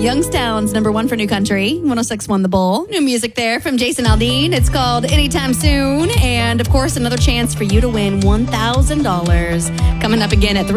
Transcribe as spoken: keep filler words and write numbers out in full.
Youngstown's number one for new country. one oh six won the bowl. New music there from Jason Aldean. It's called Anytime Soon. And, of course, another chance for you to win one thousand dollars. Coming up again at three.